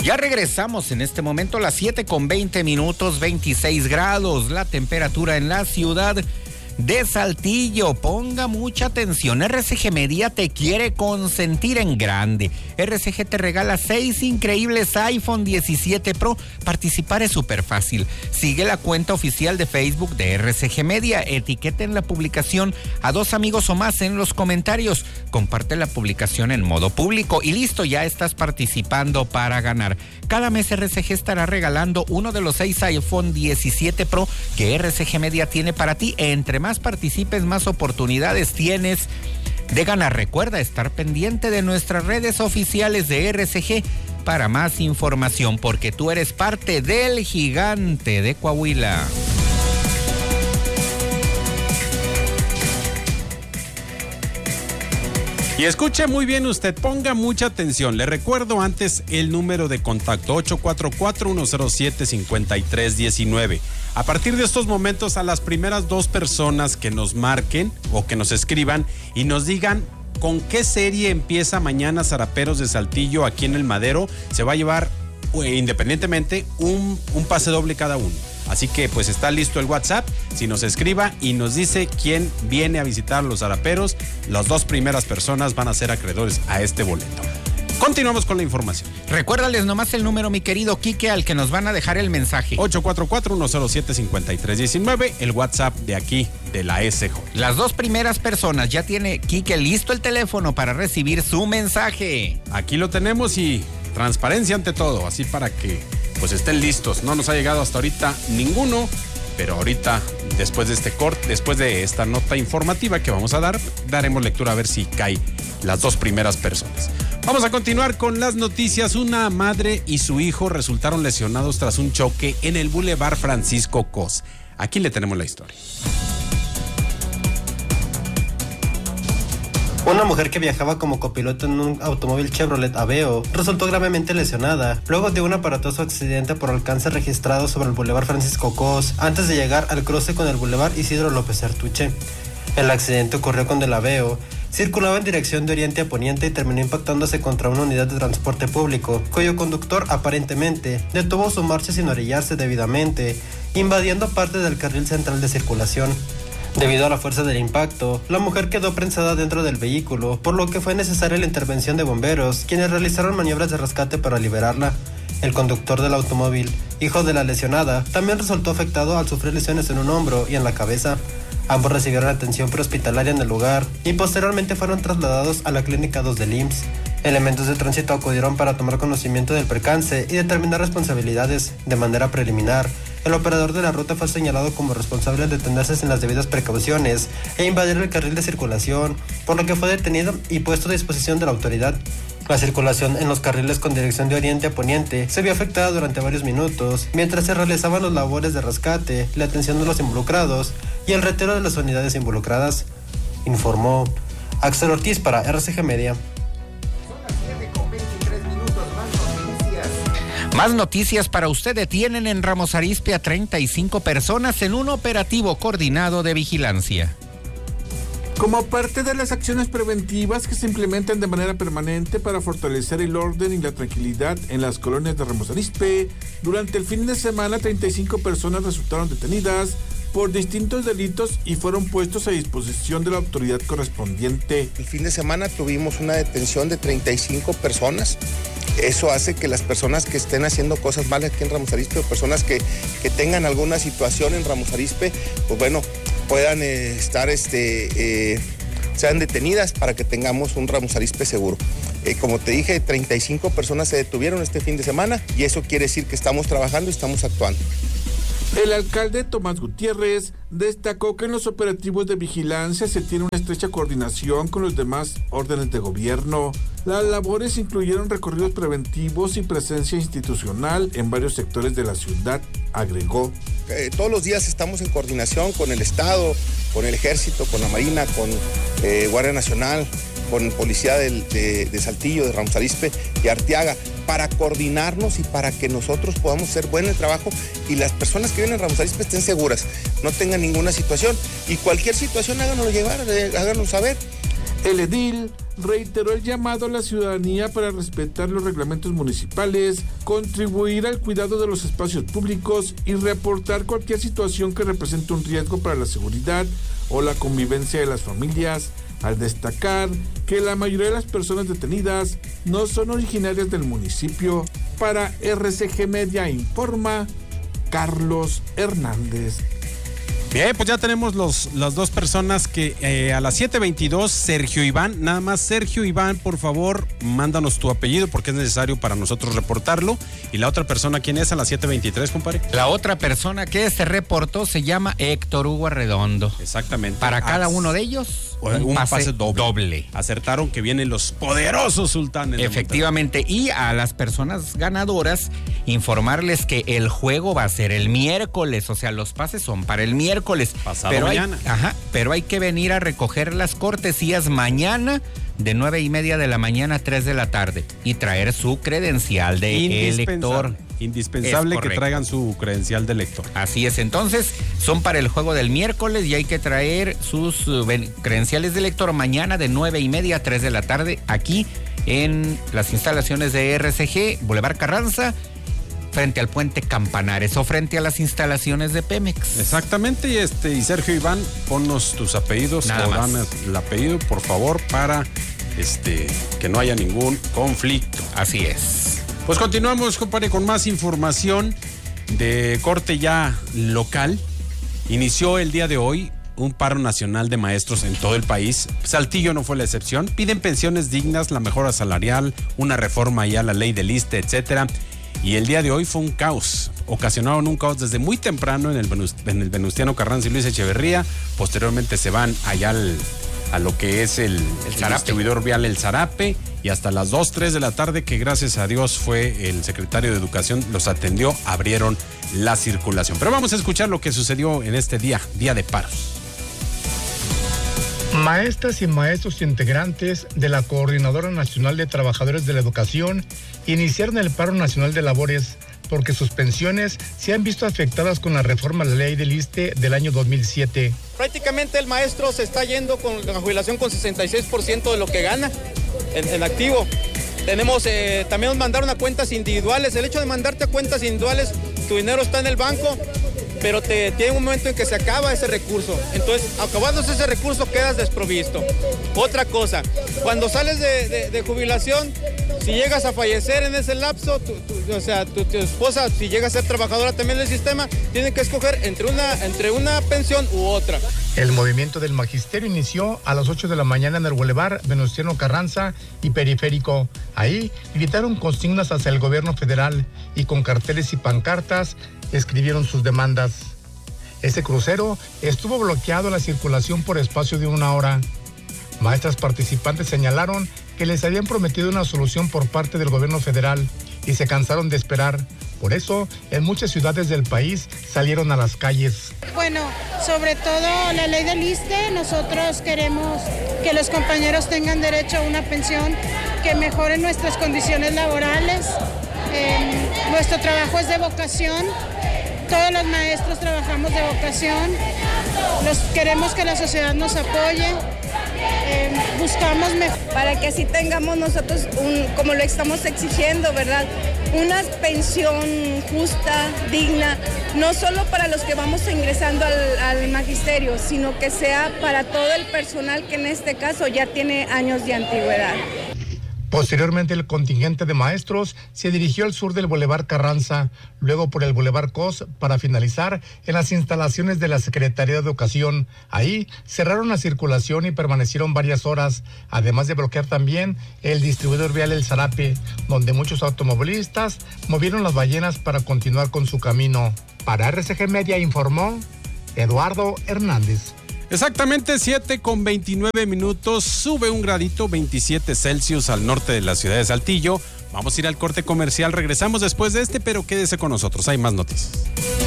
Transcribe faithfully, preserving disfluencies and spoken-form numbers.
Ya regresamos en este momento a las siete con veinte minutos, veintiséis grados, la temperatura en la ciudad de Saltillo. Ponga mucha atención, R C G Media te quiere consentir en grande. R C G te regala seis increíbles iPhone diecisiete Pro. Participar es súper fácil. Sigue la cuenta oficial de Facebook de R C G Media, etiqueten la publicación a dos amigos o más en los comentarios, comparte la publicación en modo público y listo, ya estás participando para ganar. Cada mes R C G estará regalando uno de los seis iPhone diecisiete Pro que R C G Media tiene para ti. Entre más participes, más oportunidades tienes de ganar. Recuerda estar pendiente de nuestras redes oficiales de R C G para más información, porque tú eres parte del gigante de Coahuila. Y escuche muy bien usted, ponga mucha atención. Le recuerdo antes el número de contacto, ocho cuatro cuatro, uno cero siete, cinco tres uno nueve. A partir de estos momentos, a las primeras dos personas que nos marquen o que nos escriban y nos digan con qué serie empieza mañana Zaraperos de Saltillo aquí en el Madero, se va a llevar eh, independientemente un, un pase doble cada uno. Así que pues está listo el WhatsApp, si nos escriba y nos dice quién viene a visitar los Zaraperos, las dos primeras personas van a ser acreedores a este boleto. Continuamos con la información. Recuérdales nomás el número, mi querido Quique, al que nos van a dejar el mensaje. ocho cuatro cuatro, uno cero siete, cinco tres uno nueve, el WhatsApp de aquí, de la S J. Las dos primeras personas, ya tiene Quique listo el teléfono para recibir su mensaje. Aquí lo tenemos y transparencia ante todo, así para que pues estén listos. No nos ha llegado hasta ahorita ninguno, pero ahorita, después de este corte, después de esta nota informativa que vamos a dar, daremos lectura a ver si cae las dos primeras personas. Vamos a continuar con las noticias. Una madre y su hijo resultaron lesionados tras un choque en el Boulevard Francisco Cos. Aquí le tenemos la historia. Una mujer que viajaba como copiloto en un automóvil Chevrolet Aveo resultó gravemente lesionada luego de un aparatoso accidente por alcance registrado sobre el Boulevard Francisco Cos antes de llegar al cruce con el Boulevard Isidro López Artuche. El accidente ocurrió cuando el Aveo circulaba en dirección de oriente a poniente y terminó impactándose contra una unidad de transporte público, cuyo conductor aparentemente detuvo su marcha sin orillarse debidamente, invadiendo parte del carril central de circulación. Debido a la fuerza del impacto, la mujer quedó prensada dentro del vehículo, por lo que fue necesaria la intervención de bomberos, quienes realizaron maniobras de rescate para liberarla. El conductor del automóvil, hijo de la lesionada, también resultó afectado al sufrir lesiones en un hombro y en la cabeza. Ambos recibieron atención prehospitalaria en el lugar y posteriormente fueron trasladados a la Clínica dos del I M S S. Elementos de tránsito acudieron para tomar conocimiento del percance y determinar responsabilidades. De manera preliminar, el operador de la ruta fue señalado como responsable de tenerse sin las debidas precauciones e invadir el carril de circulación, por lo que fue detenido y puesto a disposición de la autoridad. La circulación en los carriles con dirección de oriente a poniente se vio afectada durante varios minutos, mientras se realizaban las labores de rescate, la atención de los involucrados y el retiro de las unidades involucradas, informó Axel Ortiz para R C G Media. Más noticias para usted. Detienen en Ramos Arizpe a treinta y cinco personas en un operativo coordinado de vigilancia. Como parte de las acciones preventivas que se implementan de manera permanente para fortalecer el orden y la tranquilidad en las colonias de Ramos Arizpe, durante el fin de semana treinta y cinco personas resultaron detenidas por distintos delitos y fueron puestos a disposición de la autoridad correspondiente. El fin de semana tuvimos una detención de treinta y cinco personas. Eso hace que las personas que estén haciendo cosas malas aquí en Ramos Arizpe o personas que, que tengan alguna situación en Ramos Arizpe, pues bueno, puedan eh, estar, este, eh, sean detenidas para que tengamos un Ramos Arizpe seguro. Eh, como te dije, treinta y cinco personas se detuvieron este fin de semana y eso quiere decir que estamos trabajando y estamos actuando. El alcalde Tomás Gutiérrez destacó que en los operativos de vigilancia se tiene una estrecha coordinación con los demás órdenes de gobierno. Las labores incluyeron recorridos preventivos y presencia institucional en varios sectores de la ciudad, agregó. Eh, todos los días estamos en coordinación con el Estado, con el Ejército, con la Marina, con eh, Guardia Nacional, con Policía de, de, de Saltillo, de Ramos Arizpe y Arteaga, para coordinarnos y para que nosotros podamos hacer buen el trabajo y las personas que vienen a Ramos Arizpe estén seguras, no tengan ninguna situación y cualquier situación háganoslo llevar, eh, háganos saber. El edil reiteró el llamado a la ciudadanía para respetar los reglamentos municipales, contribuir al cuidado de los espacios públicos y reportar cualquier situación que represente un riesgo para la seguridad o la convivencia de las familias, al destacar que la mayoría de las personas detenidas no son originarias del municipio. Para R C G Media informa Carlos Hernández. Bien, pues ya tenemos los, las dos personas que eh, a las siete veintidós, Sergio Iván, nada más Sergio Iván, por favor, mándanos tu apellido porque es necesario para nosotros reportarlo. Y la otra persona, ¿quién es a las siete veintitrés, compadre? La otra persona que se reportó se llama Héctor Hugo Arredondo. Exactamente. Para cada uno de ellos, un, un pase, pase doble. doble. Acertaron que vienen los poderosos sultanes. Efectivamente, y a las personas ganadoras, informarles que el juego va a ser el miércoles, o sea, los pases son para el miércoles. Pasado pero mañana. Hay, ajá, pero hay que venir a recoger las cortesías mañana de nueve y media de la mañana a tres de la tarde y traer su credencial de elector. Indispensable que traigan su credencial de elector. Así es, entonces son para el juego del miércoles y hay que traer sus uh, credenciales de elector mañana de nueve y media a tres de la tarde aquí en las instalaciones de R C G, Boulevard Carranza, frente al puente Campanares o frente a las instalaciones de Pemex. Exactamente, y este y Sergio Iván, ponnos tus apellidos, Nada o más. dame el apellido, por favor, para este que no haya ningún conflicto. Así es. Pues continuamos, compadre, con más información de corte ya local. Inició el día de hoy un paro nacional de maestros en todo el país. Saltillo no fue la excepción. Piden pensiones dignas, la mejora salarial, una reforma ya a la ley del ISSSTE, etcétera. Y el día de hoy fue un caos. Ocasionaron un caos desde muy temprano en el, en el Venustiano Carranza y Luis Echeverría. Posteriormente se van allá al, a lo que es el, el, el distribuidor vial El Zarape. Y hasta las dos, tres de la tarde, que gracias a Dios fue el secretario de Educación, los atendió, abrieron la circulación. Pero vamos a escuchar lo que sucedió en este día, día de paros. Maestras y maestros integrantes de la Coordinadora Nacional de Trabajadores de la Educación iniciaron el paro nacional de labores porque sus pensiones se han visto afectadas con la reforma a la ley del ISSSTE del año dos mil siete. Prácticamente el maestro se está yendo con la jubilación con sesenta y seis por ciento de lo que gana en, en activo. Tenemos, eh, también nos mandaron a cuentas individuales. El hecho de mandarte a cuentas individuales, tu dinero está en el banco, pero te tiene un momento en que se acaba ese recurso. Entonces, acabándose ese recurso, quedas desprovisto. Otra cosa, cuando sales de, de, de jubilación, si llegas a fallecer en ese lapso, tu, tu, o sea, tu, tu esposa, si llega a ser trabajadora también del sistema, tiene que escoger entre una, entre una pensión u otra. El movimiento del magisterio inició a las ocho de la mañana en el Boulevard Venustiano Carranza y Periférico. Ahí gritaron consignas hacia el gobierno federal y con carteles y pancartas escribieron sus demandas. Ese crucero estuvo bloqueado a la circulación por espacio de una hora. Maestras participantes señalaron que les habían prometido una solución por parte del gobierno federal y se cansaron de esperar. Por eso, en muchas ciudades del país salieron a las calles. Bueno, sobre todo la ley del ISSSTE, nosotros queremos que los compañeros tengan derecho a una pensión, que mejoren nuestras condiciones laborales. Eh, nuestro trabajo es de vocación, todos los maestros trabajamos de vocación, los, queremos que la sociedad nos apoye. Eh, buscamos mejor. Para que así tengamos nosotros, un, como lo estamos exigiendo, ¿verdad? Una pensión justa, digna, no solo para los que vamos ingresando al, al magisterio, sino que sea para todo el personal que en este caso ya tiene años de antigüedad. Posteriormente, el contingente de maestros se dirigió al sur del Boulevard Carranza, luego por el Boulevard Cos, para finalizar en las instalaciones de la Secretaría de Educación. Ahí cerraron la circulación y permanecieron varias horas, además de bloquear también el distribuidor vial El Zarape, donde muchos automovilistas movieron las ballenas para continuar con su camino. Para R C G Media informó Eduardo Hernández. Exactamente siete con veintinueve minutos, sube un gradito, veintisiete Celsius al norte de la ciudad de Saltillo. Vamos a ir al corte comercial, regresamos después de este, pero quédese con nosotros, hay más noticias.